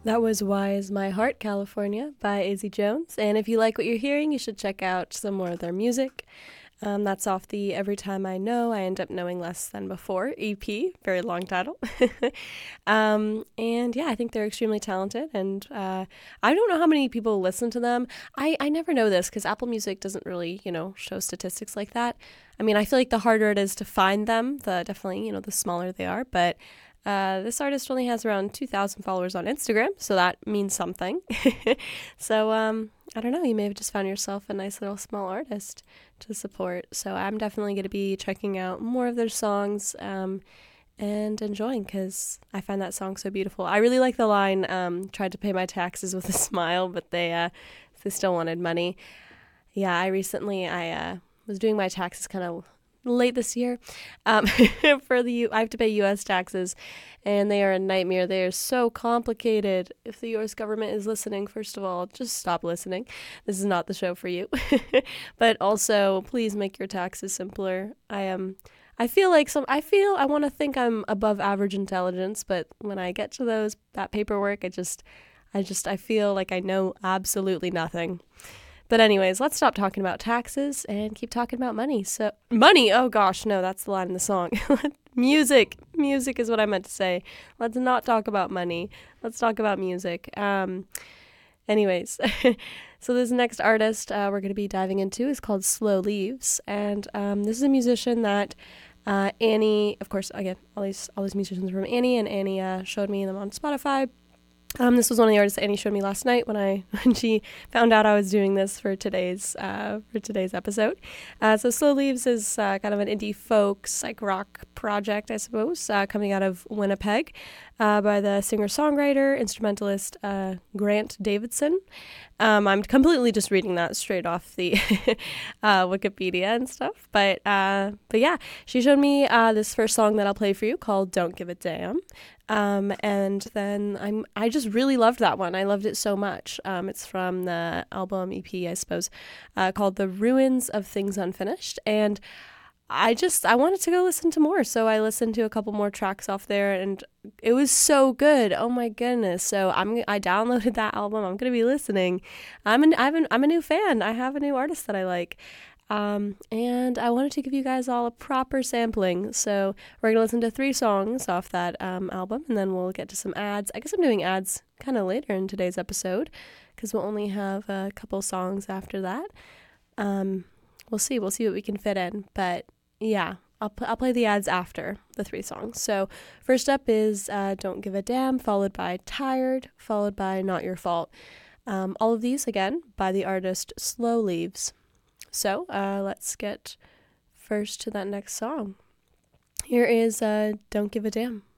That was Why Is My Heart, California by Izzy Jones. And if you like what you're hearing, you should check out some more of their music. That's off the Every Time I Know, I End Up Knowing Less Than Before EP. Very long title. And yeah, I think they're extremely talented. And I don't know how many people listen to them. I never know this because Apple Music doesn't really, show statistics like that. I mean, I feel like the harder it is to find them, the definitely, the smaller they are. But this artist only has around 2,000 followers on Instagram, so that means something. So, I don't know, you may have just found yourself a nice little small artist to support. So I'm definitely going to be checking out more of their songs and enjoying because I find that song so beautiful. I really like the line, tried to pay my taxes with a smile, but they still wanted money. Yeah, I was doing my taxes kind of late this year I have to pay U.S. taxes, and they are a nightmare. They are so complicated. If the U.S. government is listening, first of all, just stop listening. This is not the show for you. But also, please make your taxes simpler. I want to think I'm above average intelligence, but when I get to that paperwork, I feel like I know absolutely nothing. But anyways, let's stop talking about taxes and keep talking about money. So, money, oh gosh, no, that's the line in the song. Music is what I meant to say. Let's not talk about money. Let's talk about music. Anyways, so this next artist we're going to be diving into is called Slow Leaves. And this is a musician that Annie, of course, again, all these musicians are from Annie, and Annie showed me them on Spotify. This was one of the artists that Annie showed me last night when she found out I was doing this for today's episode. So Slow Leaves is kind of an indie folk psych rock project, I suppose, coming out of Winnipeg by the singer-songwriter, instrumentalist Grant Davidson. I'm completely just reading that straight off the Wikipedia and stuff. But yeah, she showed me this first song that I'll play for you called Don't Give a Damn. And then I just really loved that one. I loved it so much. It's from the album EP, I suppose, called The Ruins of Things Unfinished. And I wanted to go listen to more. So I listened to a couple more tracks off there and it was so good. Oh my goodness. So I downloaded that album. I'm going to be listening. I'm a new fan. I have a new artist that I like. And I wanted to give you guys all a proper sampling. So we're going to listen to 3 songs off that album, and then we'll get to some ads. I guess I'm doing ads kind of later in today's episode because we'll only have a couple songs after that. We'll see what we can fit in. But yeah, I'll play the ads after the 3 songs. So first up is Don't Give a Damn, followed by Tired, followed by Not Your Fault. All of these, again, by the artist Slow Leaves. So let's get first to that next song. Here is Don't Give a Damn.